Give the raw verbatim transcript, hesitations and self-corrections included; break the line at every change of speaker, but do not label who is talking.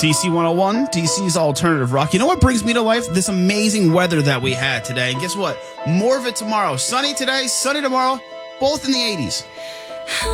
D C one oh one, D C's alternative rock. You know what brings me to life? This amazing weather that we had today. And guess what? More of it tomorrow. Sunny today, sunny tomorrow, both in the eighties.